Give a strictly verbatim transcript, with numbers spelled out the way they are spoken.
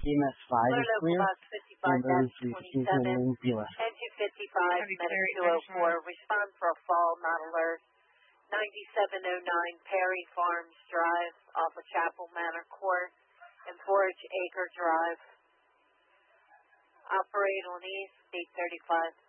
E M S five Clear is local clear. box fifty-five Emergency twenty-seven, lanes be left. engine fifty-five, medic two oh four, respond for a fall, not alert. ninety-seven oh nine Perry Farms Drive off of Chapel Manor Court and Forage Acre Drive. Operate on East, eight thirty-five.